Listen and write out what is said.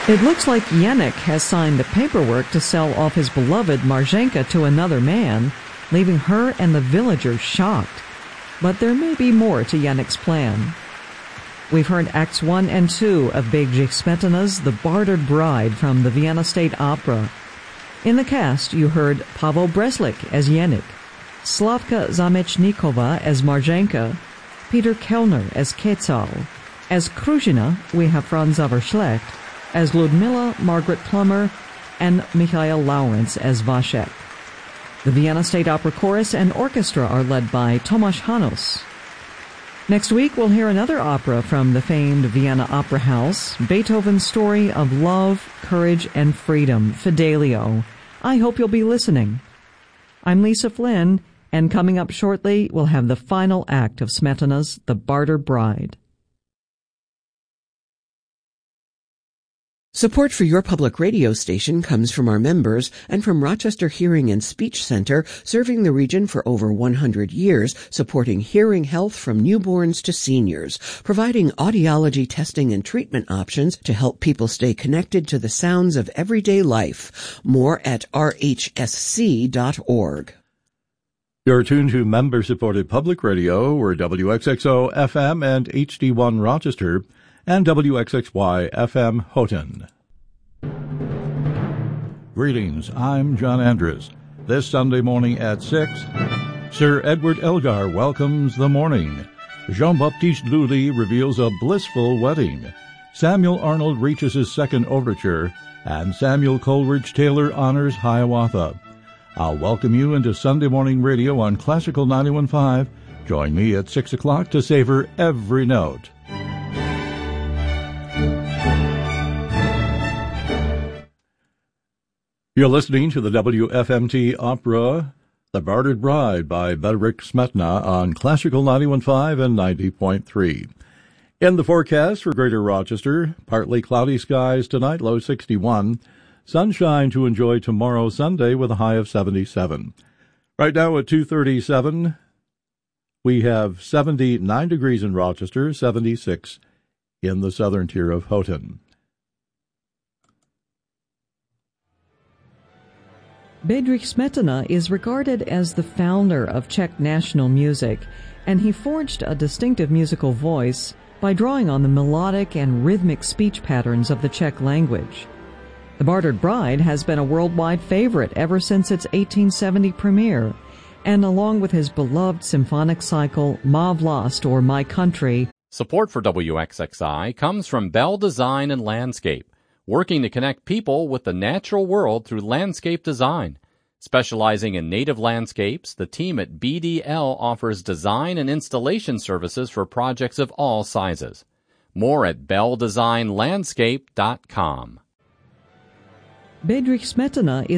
It looks like Yannick has signed the paperwork to sell off his beloved Marzenka to another man, leaving her and the villagers shocked. But there may be more to Yannick's plan. We've heard Acts 1 and 2 of Bedřich Smetana's The Bartered Bride from the Vienna State Opera. In the cast, you heard Pavel Breslik as Yannick, Slavka Zamechnikova as Marzenka, Peter Kellner as Quetzal. As Kruzhina, we have Franz Zauberschlecht, as Ludmilla Margaret Plummer, and Michael Lawrence as Vashek. The Vienna State Opera Chorus and Orchestra are led by Tomasz Hanos. Next week, we'll hear another opera from the famed Vienna Opera House, Beethoven's story of love, courage, and freedom, Fidelio. I hope you'll be listening. I'm Lisa Flynn, and coming up shortly, we'll have the final act of Smetana's The Bartered Bride. Support for your public radio station comes from our members and from Rochester Hearing and Speech Center, serving the region for over 100 years, supporting hearing health from newborns to seniors, providing audiology testing and treatment options to help people stay connected to the sounds of everyday life. More at rhsc.org. You're tuned to member-supported public radio. We're WXXO FM and HD1 Rochester, and WXXY FM Houghton. Greetings, I'm John Andrews. This Sunday morning at 6, Sir Edward Elgar welcomes the morning. Jean-Baptiste Lully reveals a blissful wedding. Samuel Arnold reaches his second overture, and Samuel Coleridge Taylor honors Hiawatha. I'll welcome you into Sunday morning radio on Classical 91.5. Join me at 6 o'clock to savor every note. You're listening to the WFMT opera, The Bartered Bride by Bedřich Smetana on Classical 91.5 and 90.3. In the forecast for Greater Rochester, partly cloudy skies tonight, low 61. Sunshine to enjoy tomorrow, Sunday, with a high of 77. Right now at 2:37, we have 79 degrees in Rochester, 76 in the southern tier of Houghton. Bedřich Smetana is regarded as the founder of Czech national music, and he forged a distinctive musical voice by drawing on the melodic and rhythmic speech patterns of the Czech language. The Bartered Bride has been a worldwide favorite ever since its 1870 premiere, and along with his beloved symphonic cycle, Ma Vlast, or My Country. Support for WXXI comes from Bell Design and Landscape, working to connect people with the natural world through landscape design. Specializing in native landscapes, the team at BDL offers design and installation services for projects of all sizes. More at belldesignlandscape.com. Bedřich Smetana is